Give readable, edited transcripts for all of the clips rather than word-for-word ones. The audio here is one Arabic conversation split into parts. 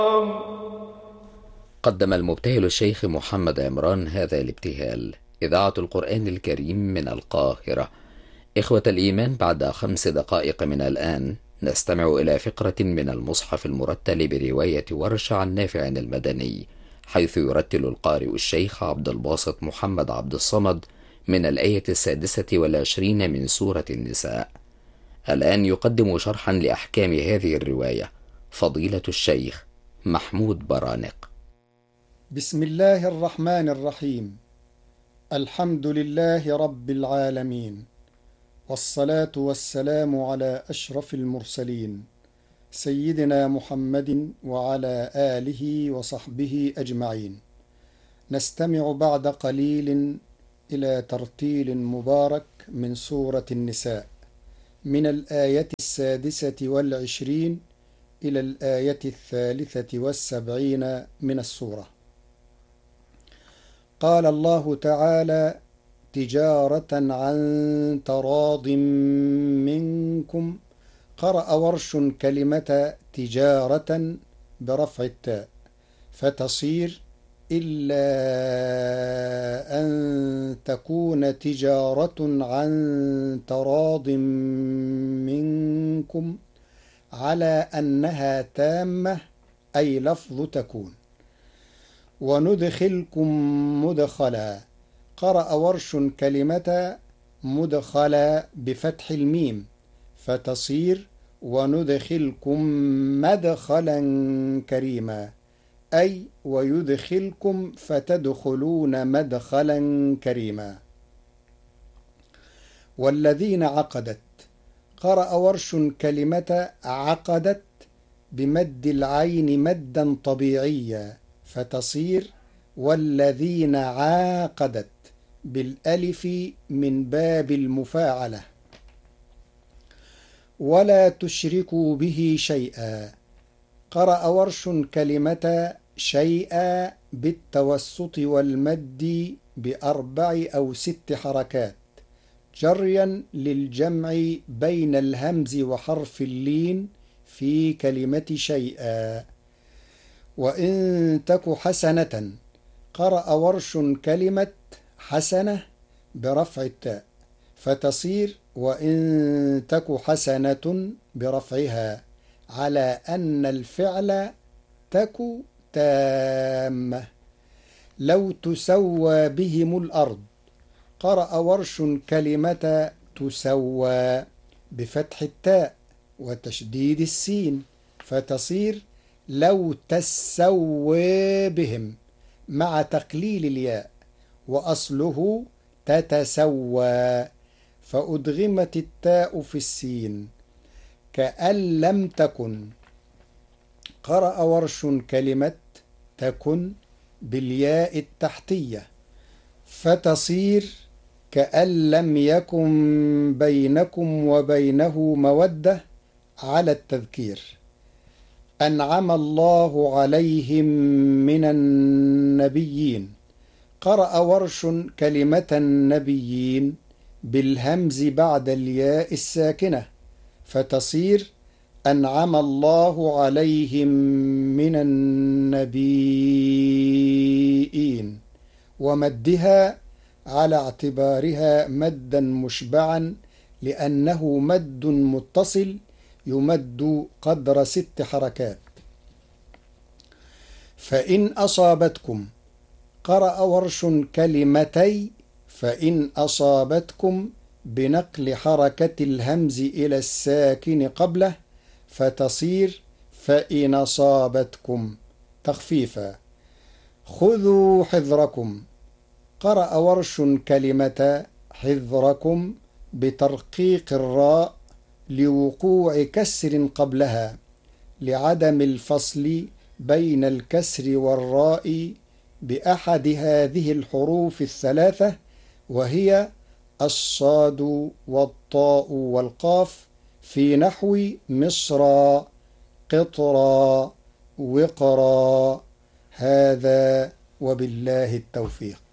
قدم المبتهل الشيخ محمد عمران هذا الابتهال. إذاعة القرآن الكريم من القاهرة. إخوة الإيمان، بعد 5 دقائق من الآن نستمع إلى فقرة من المصحف المرتل برواية ورش عن نافع المدني، حيث يرتل القارئ الشيخ عبد الباسط محمد عبد الصمد من الآية 26 من سورة النساء. الآن يقدم شرحا لأحكام هذه الرواية فضيلة الشيخ محمود برانق. بسم الله الرحمن الرحيم. الحمد لله رب العالمين، والصلاة والسلام على أشرف المرسلين سيدنا محمد وعلى آله وصحبه أجمعين. نستمع بعد قليل إلى ترتيل مبارك من سورة النساء من الآية 26 إلى الآية 73 من السورة. قال الله تعالى: تجارة عن تراض منكم. قرأ ورش كلمة تجارة برفع التاء فتصير إلا أن تكون تجارة عن تراض منكم، على أنها تامة أي لفظ تكون. وندخلكم مدخلا. قرأ ورش كلمة مدخلا بفتح الميم فتصير وندخلكم مدخلا كريما، أي ويدخلكم فتدخلون مدخلا كريما. والذين عقدت. قرأ ورش كلمة عقدت بمد العين مدا طبيعيا فتصير والذين عاقدت بالألف من باب المفاعلة. ولا تشركوا به شيئا. قرأ ورش كلمة شيئا بالتوسط والمد ب4 أو 6 حركات جريا للجمع بين الهمز وحرف اللين في كلمة شيئا. وإن تك حسنة. قرأ ورش كلمة حسنة برفع التاء فتصير وإن تك حسنة برفعها، على أن الفعل تك تامة. لو تسوى بهم الأرض. قرأ ورش كلمة تسوى بفتح التاء وتشديد السين فتصير لو تسوى بهم مع تقليل الياء، وأصله تتسوى فأدغمت التاء في السين كأن لم تكن. قرأ ورش كلمة تكن بالياء التحتية فتصير كأن لم يكن بينكم وبينه مودة على التذكير. أنعم الله عليهم من النبيين. قرأ ورش كلمة النبيين بالهمز بعد الياء الساكنة فتصير أنعم الله عليهم من النبيين، ومدها على اعتبارها مدا مشبعا لأنه مد متصل يمد قدر 6 حركات. فإن أصابتكم. قرأ ورش كلمتي فإن أصابتكم بنقل حركة الهمز إلى الساكن قبله فتصير فإن أصابتكم تخفيفا. خذوا حذركم. قرأ ورش كلمة حذركم بترقيق الراء لوقوع كسر قبلها لعدم الفصل بين الكسر والراء بأحد هذه الحروف الثلاثة، وهي الصاد والطاء والقاف، في نحو مصرا قطرا وقرا. هذا وبالله التوفيق.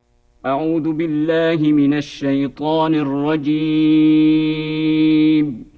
أعوذ بالله من الشيطان الرجيم.